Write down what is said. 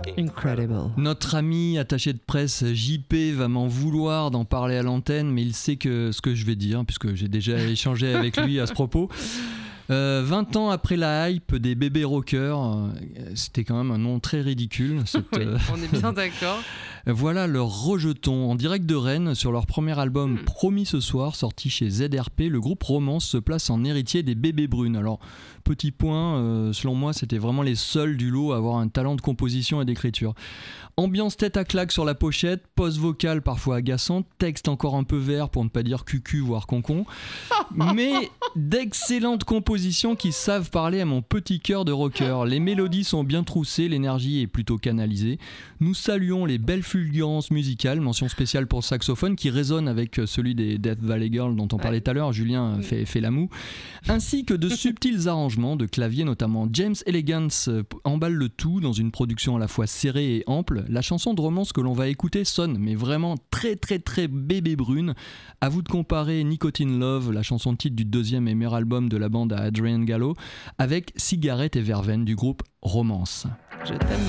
Incredible. Notre ami attaché de presse JP va m'en vouloir d'en parler à l'antenne, mais il sait ce que je vais dire, puisque j'ai déjà échangé avec lui à ce propos. 20 ans après la hype des bébés rockers, c'était quand même un nom très ridicule. Oui, on est bien d'accord. Voilà leur rejeton en direct de Rennes sur leur premier album Promis ce soir, sorti chez ZRP. Le groupe Romance se place en héritier des Bébés Brunes. Alors, petit point, selon moi, c'était vraiment les seuls du lot à avoir un talent de composition et d'écriture. Ambiance tête à claque sur la pochette, pause vocale parfois agaçante, texte encore un peu vert pour ne pas dire cucu voire concon, mais d'excellentes compositions qui savent parler à mon petit cœur de rocker. Les mélodies sont bien troussées, l'énergie est plutôt canalisée. Nous saluons les belles fulgurances musicales, mention spéciale pour le saxophone qui résonne avec celui des Death Valley Girls dont on parlait tout à l'heure, Julien fait la moue, ainsi que de subtils arrangements de clavier, notamment James Elegance emballe le tout dans une production à la fois serrée et ample. La chanson de Romance que l'on va écouter sonne mais vraiment très très très bébé brune. À vous de comparer Nicotine Love, la chanson de titre du deuxième et meilleur album de la bande à Adrian Gallo, avec Cigarette et Verveine du groupe Romance. Je t'aime